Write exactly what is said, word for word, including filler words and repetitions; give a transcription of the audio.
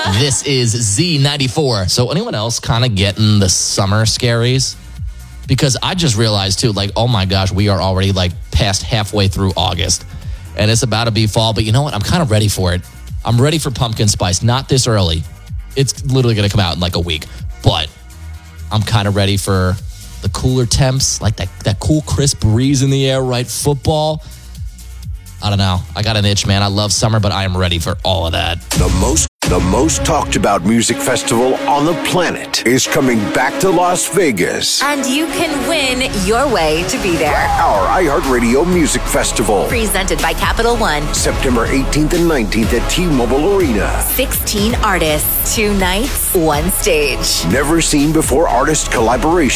This is Z ninety-four. So anyone else kind of getting the summer scaries? Because I just realized too, like, oh my gosh, we are already like past halfway through August. And it's about to be fall. But you know what? I'm kind of ready for it. I'm ready for pumpkin spice. Not this early. It's literally going to come out in like a week. But I'm kind of ready for the cooler temps, like that, that cool, crisp breeze in the air, right? Football. I don't know. I got an itch, man. I love summer, but I am ready for all of that. The most the most talked about music festival on the planet is coming back to Las Vegas. And you can win your way to be there. Our iHeartRadio Music Festival. Presented by Capital One. September eighteenth and nineteenth at T-Mobile Arena. sixteen artists, two nights, one stage. Never seen before artist collaboration.